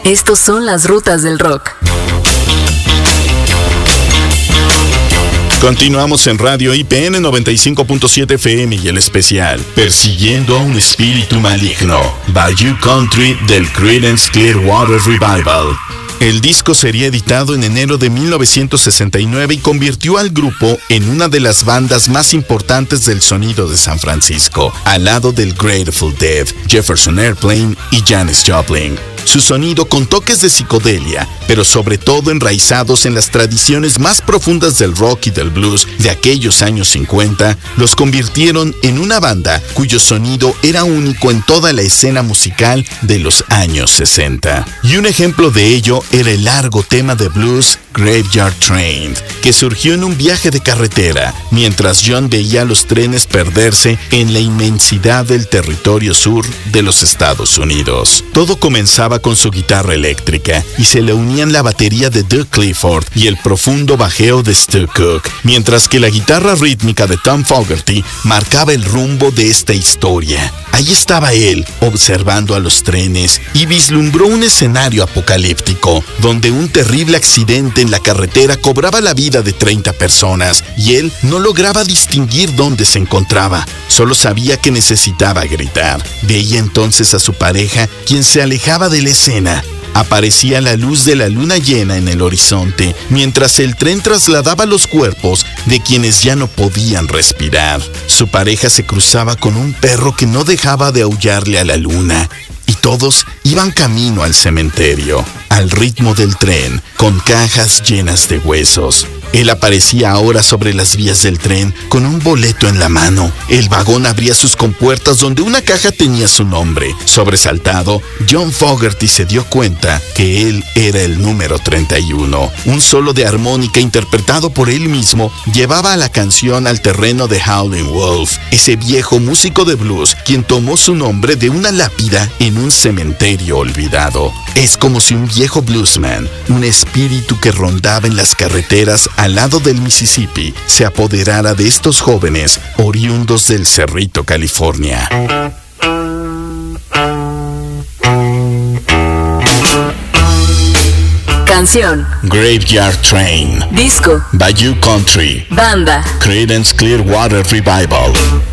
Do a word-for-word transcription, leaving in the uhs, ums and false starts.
Estos son las rutas del rock. Continuamos en Radio I P N noventa y cinco punto siete F M y el especial Persiguiendo a un espíritu maligno, Bayou Country del Creedence Clearwater Revival. El disco sería editado en enero de mil novecientos sesenta y nueve y convirtió al grupo en una de las bandas más importantes del sonido de San Francisco, al lado del Grateful Dead, Jefferson Airplane y Janis Joplin. Su sonido con toques de psicodelia, pero sobre todo enraizados en las tradiciones más profundas del rock y del blues de aquellos años cincuenta, los convirtieron en una banda cuyo sonido era único en toda la escena musical de los años sesenta. Y un ejemplo de ello era el largo tema de blues Graveyard Train, que surgió en un viaje de carretera, mientras John veía los trenes perderse en la inmensidad del territorio sur de los Estados Unidos. Todo comenzaba con su guitarra eléctrica y se le unían la batería de Doug Clifford y el profundo bajeo de Stu Cook, mientras que la guitarra rítmica de Tom Fogerty marcaba el rumbo de esta historia. Ahí estaba él, observando a los trenes, y vislumbró un escenario apocalíptico, donde un terrible accidente en la carretera cobraba la vida de treinta personas, y él no lograba distinguir dónde se encontraba. Solo sabía que necesitaba gritar. Veía entonces a su pareja, quien se alejaba de la escena. Aparecía la luz de la luna llena en el horizonte, mientras el tren trasladaba los cuerpos de quienes ya no podían respirar. Su pareja se cruzaba con un perro que no dejaba de aullarle a la luna, y todos iban camino al cementerio, al ritmo del tren, con cajas llenas de huesos. Él aparecía ahora sobre las vías del tren con un boleto en la mano. El vagón abría sus compuertas donde una caja tenía su nombre. Sobresaltado, John Fogerty se dio cuenta que él era el número treinta y uno. Un solo de armónica interpretado por él mismo llevaba a la canción al terreno de Howlin' Wolf, ese viejo músico de blues quien tomó su nombre de una lápida en un cementerio olvidado. Es como si un viejo bluesman, un espíritu que rondaba en las carreteras al lado del Mississippi, se apoderara de estos jóvenes oriundos del Cerrito, California. Canción: Graveyard Train. Disco: Bayou Country. Banda: Creedence Clearwater Revival.